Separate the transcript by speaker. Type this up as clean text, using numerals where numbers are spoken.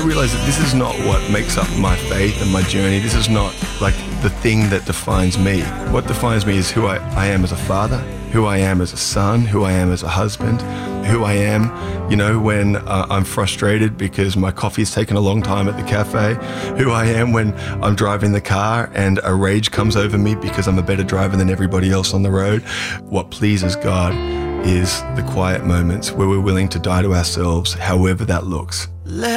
Speaker 1: realized that this is not what makes up my faith and my journey. This is not like the thing that defines me. What defines me is who I am as a father, who I am as a son, who I am as a husband, who I am, when I'm frustrated because my coffee's taken a long time at the cafe, who I am when I'm driving the car and a rage comes over me because I'm a better driver than everybody else on the road. What pleases God is the quiet moments where we're willing to die to ourselves, however that looks.